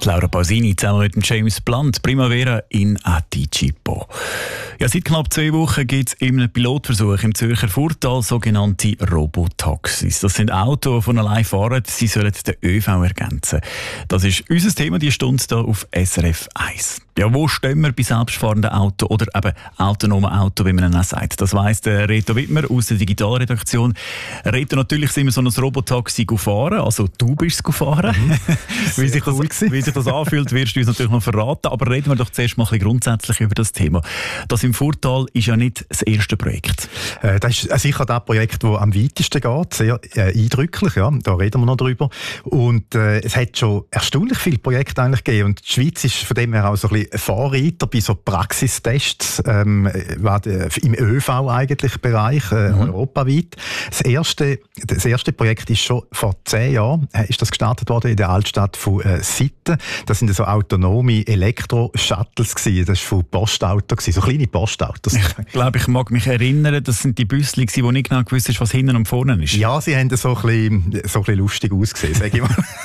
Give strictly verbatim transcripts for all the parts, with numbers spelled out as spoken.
Laura Pausini zusammen mit dem James Blunt, Primavera in Anticipo. Ja, seit knapp zwei Wochen gibt es in einem Pilotversuch im Zürcher Furtal sogenannte Robotaxis. Das sind Autos, die von allein fahren, sie sollen den ÖV ergänzen. Das ist unser Thema, die Stunde hier auf S R F eins. Ja, wo stehen wir bei selbstfahrenden Autos oder eben autonomen Autos, wie man es auch sagt? Das weiss der Reto Wittmer aus der Digitalredaktion. Reto, natürlich sind wir so ein Robotaxi gefahren, also du bist es gefahren. Mhm. wie, sich cool das, wie sich das anfühlt, wirst du uns natürlich noch verraten. Aber reden wir doch zuerst mal ein bisschen grundsätzlich über das Thema. Das im Furtal ist ja nicht das erste Projekt. Äh, das ist sicher das Projekt, das am weitesten geht. Sehr äh, eindrücklich, ja. Da reden wir noch drüber. Und äh, es hat schon erstaunlich viele Projekte eigentlich gegeben. Und die Schweiz ist von dem her auch so ein bisschen Vorreiter bei so Praxistests ähm, im ÖV eigentlich Bereich, äh, mhm. europaweit. Das erste, das erste Projekt ist schon vor zehn Jahren äh, ist das gestartet worden in der Altstadt von äh, Sitten. Das sind so autonome Elektro-Shuttles gewesen. Das war von Postauto gewesen, so kleine Postautos. Ich glaube, ich mag mich erinnern, das sind die Büssli gewesen, wo nicht genau gewusst ist, was hinten und vorne ist. Ja, sie haben so ein bisschen, so ein bisschen lustig ausgesehen, sage ich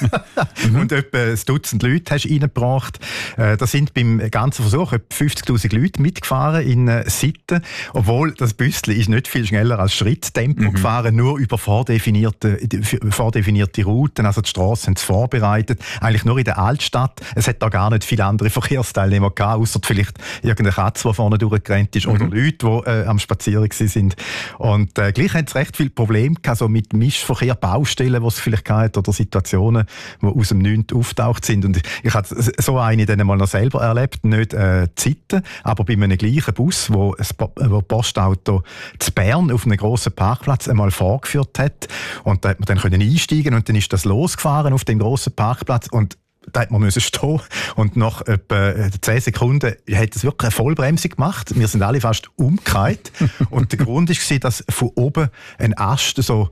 mal. Und etwa ein Dutzend Leute hast du reingebracht. Äh, da sind beim ganzen Versuch etwa fünfzigtausend Leute mitgefahren in äh, Sitten, obwohl das Büssli ist nicht viel schneller als Schritttempo mhm. gefahren, nur über vordefinierte, vordefinierte Routen, also die Strassen haben es vorbereitet, eigentlich nur in der Altstadt. Es hat da gar nicht viele andere Verkehrsteilnehmer gehabt, außer vielleicht irgendeine Katze, die vorne durchgerannt ist, mhm. oder Leute, die äh, am Spazieren sind. Und äh, gleich haben sie recht viele Probleme gehabt, so mit Mischverkehr, Baustellen, die es vielleicht gab, oder Situationen, die aus dem Nichts auftaucht sind. Und ich habe so eine dann mal noch selber erlebt, nicht äh, Zeiten, aber bei einem gleichen Bus, wo das Postauto zu Bern auf einem grossen Parkplatz einmal vorgeführt hat. Und da hat man dann können einsteigen und dann ist das losgefahren auf dem grossen Parkplatz und da hat man stehen und nach etwa zehn Sekunden hat es wirklich eine Vollbremse gemacht. Wir sind alle fast umgekehrt. Und der Grund war, dass von oben ein Ast so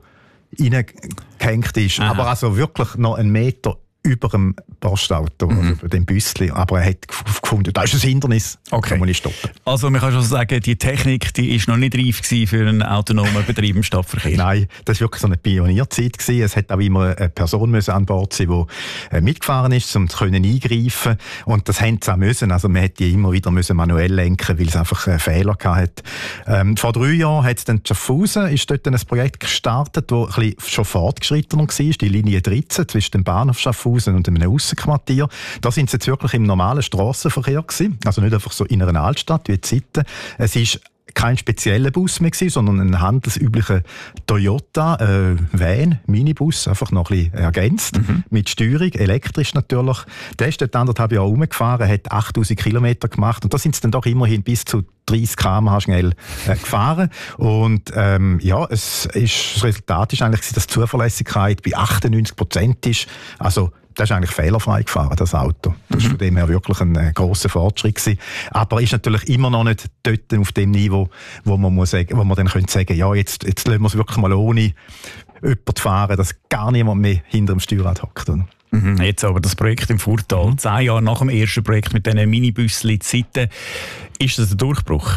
reingehängt ist. Aha. Aber also wirklich noch einen Meter über dem Postauto, mhm. also über dem Büssli. Aber er hat gefunden, das ist ein Hindernis, okay. kann man nicht stoppen. Also man kann schon sagen, die Technik die ist noch nicht reif gewesen für einen autonomen Betrieb im Stadtverkehr. Nein, das war wirklich so eine Pionierzeit gewesen. Es hat auch immer eine Person müssen an Bord sein, die mitgefahren ist, um zu eingreifen. Und das haben sie auch müssen. Also man hätte immer wieder müssen manuell lenken, weil es einfach einen Fehler hatte. Ähm, vor drei Jahren hat es dann Schaffhausen, ist dort ein Projekt gestartet, das ein bisschen schon fortgeschrittener war, die Linie dreizehn zwischen dem Bahnhof Schaffhausen und einem Aussenquartier. Da sind sie jetzt wirklich im normalen Strassenverkehr gewesen. Also nicht einfach so in einer Altstadt wie in Sitten. Es ist kein spezieller Bus mehr gewesen, sondern ein handelsüblicher Toyota äh, Van, Minibus, einfach noch ein bisschen ergänzt, mhm. mit Steuerung, elektrisch natürlich. Der ist dort anderthalb Jahre rumgefahren, hat achttausend Kilometer gemacht und da sind sie dann doch immerhin bis zu dreißig Kilometer pro Stunde schnell äh, gefahren. Und ähm, ja, es ist, das Resultat ist eigentlich, dass die Zuverlässigkeit bei achtundneunzig Prozent ist. Also das ist eigentlich fehlerfrei gefahren, das Auto. Das war mhm. von dem her wirklich ein äh, grosser Fortschritt gewesen. Aber ist natürlich immer noch nicht dort auf dem Niveau, wo man, muss sagen, wo man dann könnte sagen, ja, jetzt, jetzt lassen wir es wirklich mal ohne jemanden fahren, dass gar niemand mehr hinter dem Steuerrad hockt. Mhm. Jetzt aber das Projekt im Furtal, mhm. zehn Jahre nach dem ersten Projekt mit diesen Minibüsschen in Sitten, ist das ein Durchbruch?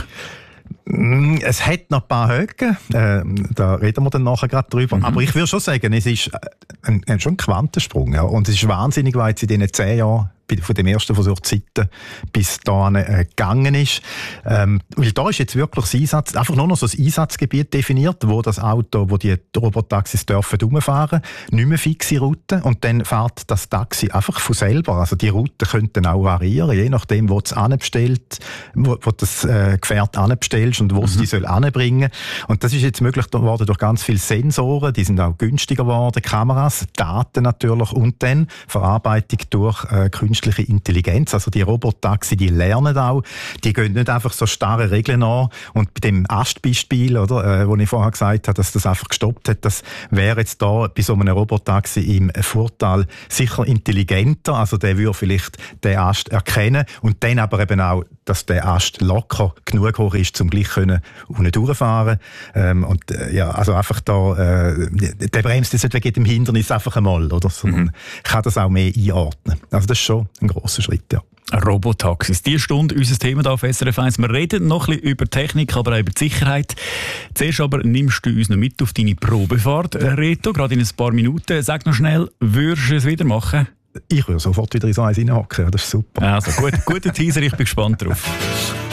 Es hat noch ein paar Höhen, äh, da reden wir dann nachher gerade drüber. Mhm. Aber ich würde schon sagen, es ist ein, ein, schon ein Quantensprung. Ja. Und es ist wahnsinnig, weil jetzt in diesen zehn Jahren von dem ersten Versuch Zeiten bis dahin äh, gegangen ist. Ähm, weil da ist jetzt wirklich das Einsatz, einfach nur noch so ein Einsatzgebiet definiert, wo das Auto, wo die Robotaxis dürfen rumfahren, nicht mehr fixe Routen und dann fährt das Taxi einfach von selber. Also die Routen könnten auch variieren, je nachdem, wo du anbestellt, wo, wo das äh, Gefährt anbestellst und wo es mhm. die soll anbringen. Und das ist jetzt möglich geworden durch ganz viele Sensoren, die sind auch günstiger geworden, Kameras, Daten natürlich und dann Verarbeitung durch äh, künstliche Intelligenz, also die Robotaxi, die lernen auch, die gehen nicht einfach so starre Regeln an und bei dem Astbeispiel, oder, äh, wo ich vorher gesagt habe, dass das einfach gestoppt hat, das wäre jetzt da bei so einem Robotaxi im Furtal sicher intelligenter, also der würde vielleicht den Ast erkennen und dann aber eben auch, dass der Ast locker genug hoch ist, um gleich können unten durchfahren ähm, und äh, ja, also einfach da, äh, der bremst jetzt nicht wegen dem Hindernis einfach einmal, oder, sondern mhm. kann das auch mehr einordnen. Also das ist schon ein grosser Schritt, ja. Robotaxis. Diese Stunde unser Thema hier auf S R F eins. Wir reden noch ein bisschen über Technik, aber auch über die Sicherheit. Zuerst aber nimmst du uns noch mit auf deine Probefahrt, Reto, gerade in ein paar Minuten. Sag noch schnell, würdest du es wieder machen? Ich würde sofort wieder in so eins reinhocken. Das ist super. Also, gut, guter Teaser, ich bin gespannt drauf.